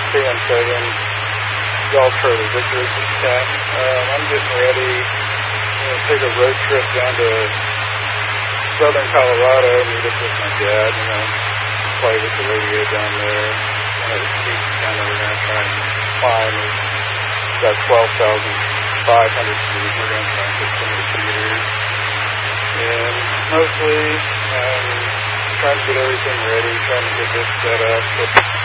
PM7 Golf Charlie Victor 10. I'm getting ready to take a road trip down to southern Colorado, meet up with my dad, play with the radio down there. One of the peaks down there we're going to try and climb is about 12,500 feet. We're going to try and get some repeaters. And mostly trying to get everything ready, trying to get this set up.